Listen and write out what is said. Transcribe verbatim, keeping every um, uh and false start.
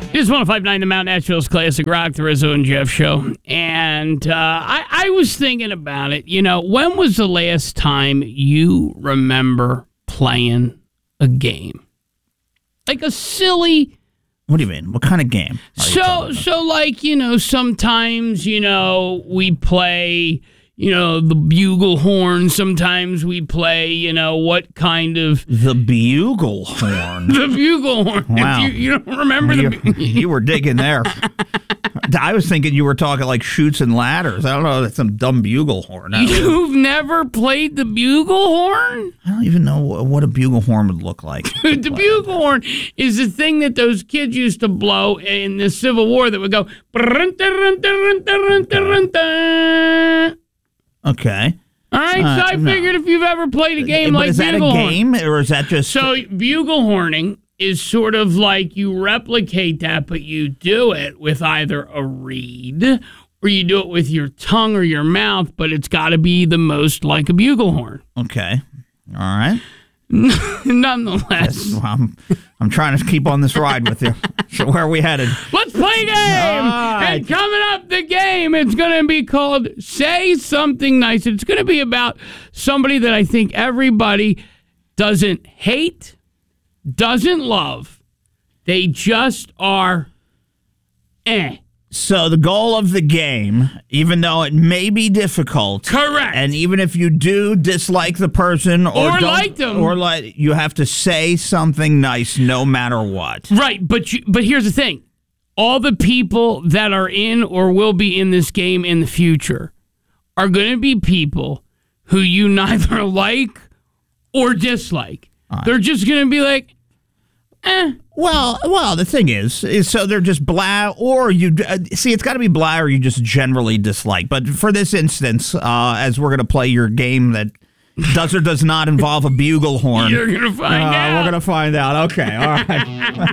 It's one oh five point nine The Mount, Nashville's Classic Rock, the Rizzo and Jeff Show. And uh, I, I was thinking about it. You know, when was the last time you remember playing a game? Like a silly... What do you mean? What kind of game? So, so like, you know, sometimes, you know, we play... You know, the bugle horn. Sometimes we play, you know, what kind of... The bugle horn. The bugle horn. Wow. If you, you don't remember you, the... You were digging there. I was thinking you were talking like Chutes and Ladders. I don't know. That's some dumb bugle horn. You've never played the bugle horn? I don't even know what a bugle horn would look like. The bugle horn is the thing that those kids used to blow in the Civil War that would go... Okay. All right, uh, so I no. figured if you've ever played a game but like is that bugle a horn. game, or is that just... So bugle horning is sort of like you replicate that, but you do it with either a reed or you do it with your tongue or your mouth, but it's got to be the most like a bugle horn. Okay. All right. Nonetheless. Well, I'm, I'm trying to keep on this ride with you. So where are we headed? Let's play a game. Right. And coming up, the game, it's going to be called Say Something Nice. It's going to be about somebody that I think everybody doesn't hate, doesn't love. They just are eh. So the goal of the game, even though it may be difficult, Correct. and even if you do dislike the person or, Or don't- like them. or like, you have to say something nice no matter what. Right, but you, but here's the thing. All the people that are in or will be in this game in the future are going to be people who you neither like or dislike. Right. They're just going to be like, eh. Well, well, the thing is, is so they're just blah, or you uh, see, it's got to be blah, or you just generally dislike. But for this instance, uh, as we're going to play your game that does or does not involve a bugle horn, You're going to find uh, out. we're going to find out. Okay, all right.